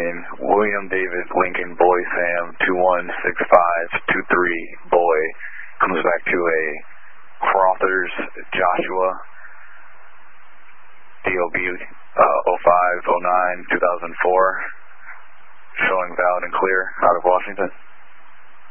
in William David Lincoln Boy Sam 216523 Boy comes back to a Crothers Joshua DOB 0509 2004 showing valid and clear out of Washington.